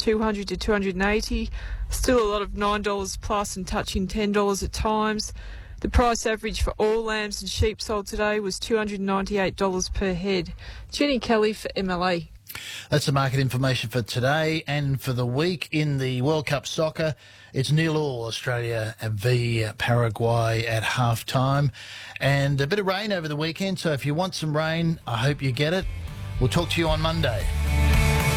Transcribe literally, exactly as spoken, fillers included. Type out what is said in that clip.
two hundred to two hundred eighty. Still a lot of nine dollars plus and touching ten dollars at times. The price average for all lambs and sheep sold today was two hundred ninety-eight dollars per head. Jenny Kelly for M L A. That's the market information for today and for the week. In the World Cup soccer, it's nil all, Australia v Paraguay at half time. And a bit of rain over the weekend, so if you want some rain, I hope you get it. We'll talk to you on Monday.